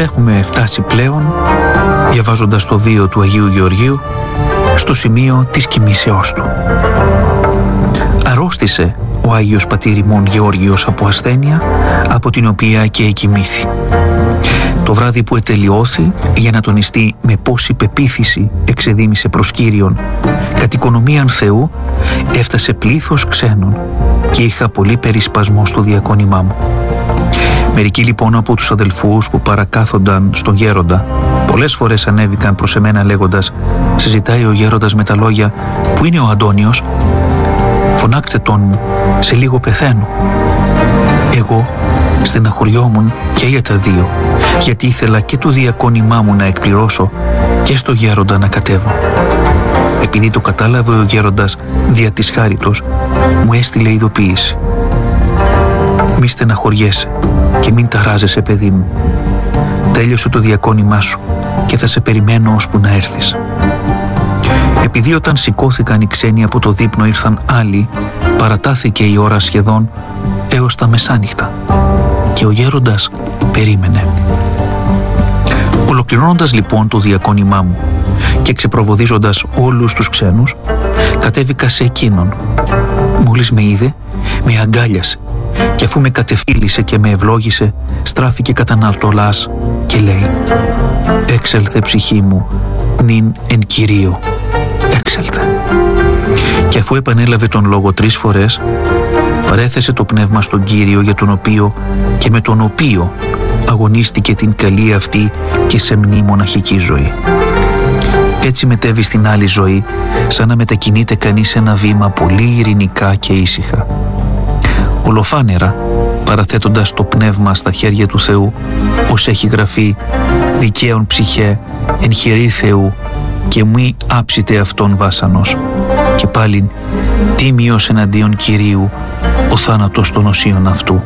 έχουμε φτάσει πλέον, διαβάζοντας το βίο του Αγίου Γεωργίου, στο σημείο της κοιμήσεώς του. Αρρώστησε ο Άγιος Πατήρ ημών Γεώργιος από ασθένεια, από την οποία και εκοιμήθη. Το βράδυ που ετελειώθη, για να τονιστεί με πόση πεποίθηση εξεδήμησε προς Κύριον, κατ' οικονομίαν Θεού, έφτασε πλήθος ξένων και είχα πολύ περισπασμό στο διακόνημά μου. Μερικοί λοιπόν από τους αδελφούς που παρακάθονταν στον γέροντα, πολλές φορές ανέβηκαν προς εμένα λέγοντας «Συζητάει ο γέροντας με τα λόγια, πού είναι ο Αντώνιος? Φωνάξτε τον, σε λίγο πεθαίνω». Εγώ στεναχωριόμουν και για τα δύο, γιατί ήθελα και το διακόνημά μου να εκπληρώσω και στο γέροντα να κατέβω. Επειδή το κατάλαβε ο γέροντας δια της χάριτος, μου έστειλε ειδοποίηση. «Μη στεναχωριέσαι και μην ταράζεσαι, παιδί μου. Τέλειωσε το διακόνημά σου και θα σε περιμένω ώσπου να έρθεις». Επειδή όταν σηκώθηκαν οι ξένοι από το δείπνο ήρθαν άλλοι, παρατάθηκε η ώρα σχεδόν έως τα μεσάνυχτα και ο γέροντας περίμενε. Ολοκληρώνοντας λοιπόν το διακόνημά μου και ξεπροβοδίζοντας όλους τους ξένους, κατέβηκα σε εκείνον. Μόλις με είδε, με αγκάλιασε και αφού με κατεφύλισε και με ευλόγησε, στράφηκε καταναλτωλάς και λέει «Έξελθε ψυχή μου, νυν εν Κυρίω, έξελθε». Και αφού επανέλαβε τον λόγο 3 φορές, παρέθεσε το πνεύμα στον Κύριο, για τον οποίο και με τον οποίο αγωνίστηκε την καλή αυτή και σεμνή μοναχική ζωή. Έτσι μετέβη στην άλλη ζωή, σαν να μετακινείται κανείς ένα βήμα πολύ ειρηνικά και ήσυχα. Ολοφάνερα, παραθέτοντας το πνεύμα στα χέρια του Θεού, ως έχει γραφεί «Δικαίων ψυχέ, εν χειρή Θεού, και μη άψητε αυτόν βάσανος». Και πάλιν «Τίμιος εναντίον Κυρίου, ο θάνατος των οσίων αυτού».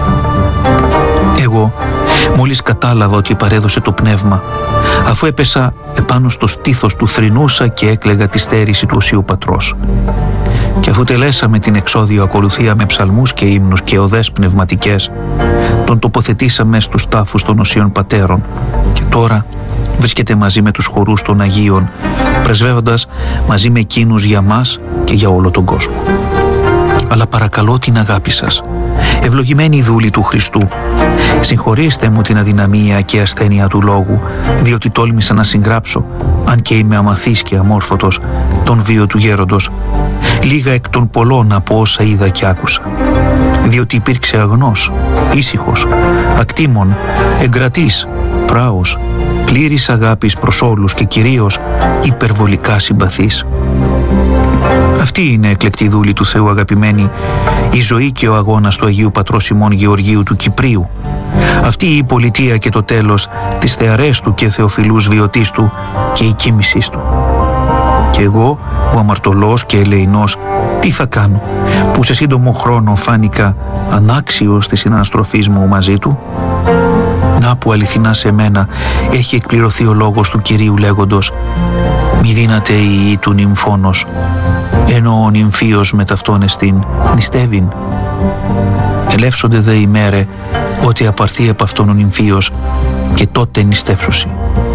Εγώ, μόλις κατάλαβα ότι παρέδωσε το πνεύμα, αφού έπεσα επάνω στο στήθος του, θρηνούσα και έκλαιγα τη στέρηση του Οσίου Πατρός. Και αφού τελέσαμε την εξώδιο ακολουθία με ψαλμούς και ύμνους και οδές πνευματικές, τον τοποθετήσαμε στους τάφους των Οσίων Πατέρων και τώρα βρίσκεται μαζί με τους χορούς των Αγίων, πρεσβεύοντας μαζί με εκείνους για μας και για όλο τον κόσμο. Αλλά παρακαλώ την αγάπη σας, ευλογημένοι δούλοι του Χριστού, συγχωρήστε μου την αδυναμία και ασθένεια του λόγου, διότι τόλμησα να συγγράψω, αν και είμαι αμαθής και αμόρφωτος, τον βίο του γέροντος, λίγα εκ των πολλών από όσα είδα και άκουσα. Διότι υπήρξε αγνός, ήσυχος, ακτήμων, εγκρατής, πράος, πλήρης αγάπης προς όλους και κυρίως υπερβολικά συμπαθής. Αυτή είναι, εκλεκτή δούλη του Θεού αγαπημένη, η ζωή και ο αγώνας του Αγίου Πατρός ημών Γεωργίου του Κυπρίου. Αυτή η πολιτεία και το τέλος της θεαρές του και θεοφιλούς βιωτής του και η κοίμησής του. Και εγώ, ο αμαρτωλός και ελεεινός, τι θα κάνω, που σε σύντομο χρόνο φάνηκα ανάξιος της συναναστροφής μου μαζί του? Να που αληθινά σε μένα έχει εκπληρωθεί ο λόγος του Κυρίου λέγοντος «Μη δύναται η ή του νυμφώνος, ενώ ο νυμφίος με ταυτόν εστίν νηστεύειν. Ελεύσονται δε ημέρε ότι απαρθεί επ' αυτόν ο νυμφίος και τότε νηστεύσουσι.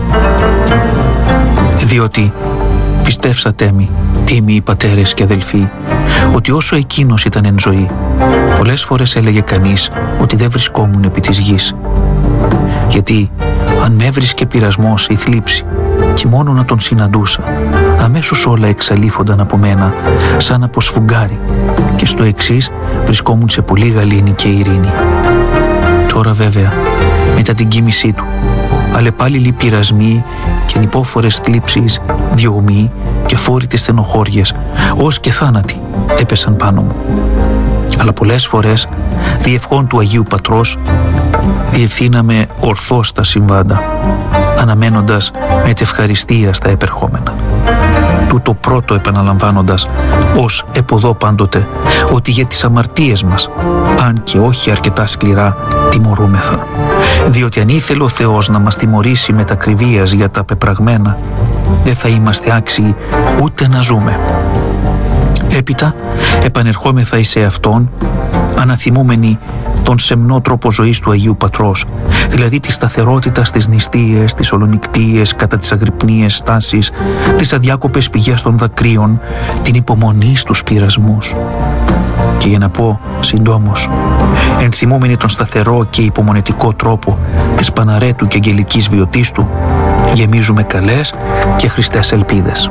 Διότι πιστεύσατε μη, τίμοι οι πατέρες και αδελφοί, ότι όσο εκείνος ήταν εν ζωή, πολλές φορές έλεγε κανείς ότι δεν βρισκόμουν επί της γης. Γιατί αν με έβρισκε πειρασμός ή θλίψη και μόνο να τον συναντούσα, αμέσως όλα εξαλείφονταν από μένα σαν από σφουγγάρι και στο εξής βρισκόμουν σε πολύ γαλήνη και ειρήνη. Τώρα βέβαια, μετά την κοίμησή του, αλλεπάλληλοι πειρασμοί και ανυπόφορες θλίψεις, διωγμοί και αφόρητες στενοχώριες, ως και θάνατοι έπεσαν πάνω μου. Αλλά πολλές φορές, διευχών του Αγίου Πατρός, διευθύναμε ορθώς τα συμβάντα, αναμένοντας με ευχαριστία στα επερχόμενα. Τούτο πρώτο επαναλαμβάνοντας, ως εποδό πάντοτε, ότι για τις αμαρτίες μας, αν και όχι αρκετά σκληρά, τιμωρούμεθα. Διότι αν ήθελε ο Θεός να μας τιμωρήσει μετακριβίας για τα πεπραγμένα, δεν θα είμαστε άξιοι ούτε να ζούμε. Έπειτα επανερχόμεθα εις εαυτόν, αναθυμούμενοι τον σεμνό τρόπο ζωής του Αγίου Πατρός, δηλαδή τη σταθερότητα στις νηστείες, τις ολονυκτίες, κατά τις αγρυπνίες στάσεις, τις αδιάκοπες πηγές των δακρύων, την υπομονή στους πειρασμούς. Και για να πω συντόμως, ενθυμούμενοι τον σταθερό και υπομονετικό τρόπο της Παναρέτου και αγγελικής βιωτής του, γεμίζουμε καλές και χριστές ελπίδες.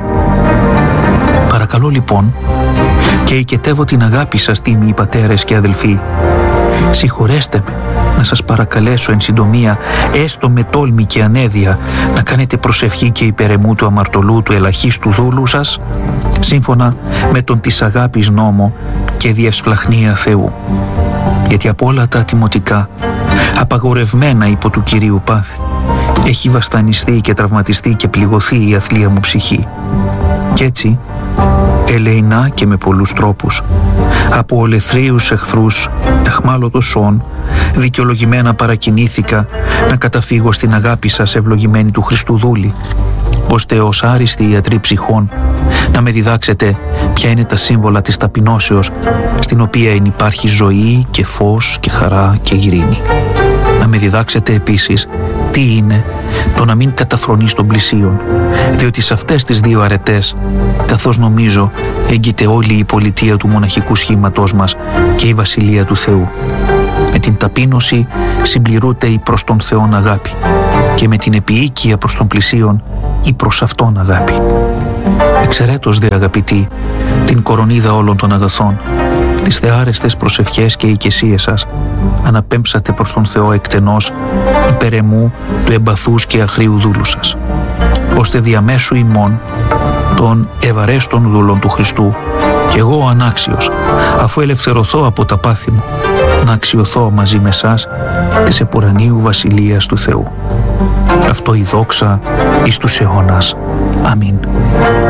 Παρακαλώ λοιπόν, και οικετεύω την αγάπη σας, τίμιοι πατέρες και αδελφοί, συγχωρέστε με να σας παρακαλέσω εν συντομία, έστω με τόλμη και ανέδεια, να κάνετε προσευχή και υπερεμού του αμαρτωλού του ελαχίστου δούλου σας, σύμφωνα με τον της αγάπης νόμο και διευσπλαχνία Θεού. Γιατί από όλα τα ατιμωτικά, απαγορευμένα υπό του Κυρίου πάθη, έχει βασανιστεί και τραυματιστεί και πληγωθεί η αθλία μου ψυχή. Κι έτσι, ελεεινά και με πολλούς τρόπους, από ολεθρίους εχθρούς, εχμάλωτος σών, δικαιολογημένα παρακινήθηκα να καταφύγω στην αγάπη σας ευλογημένη του Χριστού δούλη, ώστε ως άριστοι ιατροί ψυχών να με διδάξετε ποια είναι τα σύμβολα της ταπεινώσεως, στην οποία υπάρχει ζωή και φως και χαρά και ειρήνη. Να με διδάξετε επίσης τι είναι το να μην καταφρονείς τον πλησίον, διότι σε αυτές τις δύο αρετές, καθώς νομίζω, έγκυται όλη η πολιτεία του μοναχικού σχήματός μας και η Βασιλεία του Θεού. Με την ταπείνωση συμπληρούνται η προς τον Θεόν αγάπη και με την επιοίκεια προς τον πλησίον η προς αυτόν αγάπη. Εξαιρέτως δε αγαπητοί, την κορονίδα όλων των αγαθών, τις θεάρεστες προσευχές και οικεσίες σας, αναπέμψατε προς τον Θεό εκτενώς υπερεμού του εμπαθούς και αχρίου δούλου σας, ώστε διαμέσου ημών των ευαρέστων δούλων του Χριστού και εγώ ο ανάξιος, αφού ελευθερωθώ από τα πάθη μου, να αξιωθώ μαζί με σας της επουρανίου Βασιλείας του Θεού. Αυτό η δόξα εις τους αιώνας. Αμήν.